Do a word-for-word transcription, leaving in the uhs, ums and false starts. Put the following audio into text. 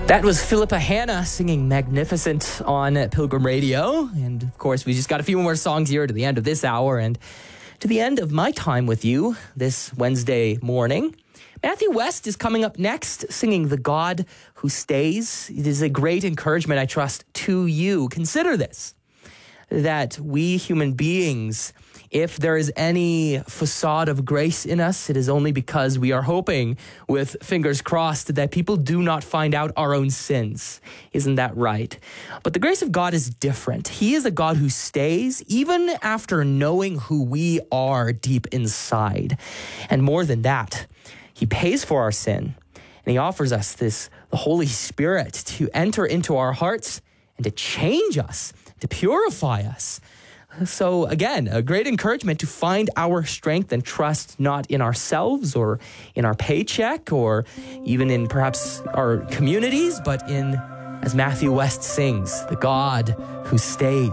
That was Philippa Hanna singing Magnificent on Pilgrim Radio. And of course, we just got a few more songs here to the end of this hour and to the end of my time with you this Wednesday morning. Matthew West is coming up next, singing The God Who Stays. It is a great encouragement, I trust, to you. Consider this, that we human beings, if there is any facade of grace in us, it is only because we are hoping, with fingers crossed, that people do not find out our own sins. Isn't that right? But the grace of God is different. He is a God who stays even after knowing who we are deep inside. And more than that, he pays for our sin, and he offers us this, the Holy Spirit, to enter into our hearts and to change us, to purify us. So again, a great encouragement to find our strength and trust not in ourselves or in our paycheck or even in perhaps our communities, but in, as Matthew West sings, the God who stays.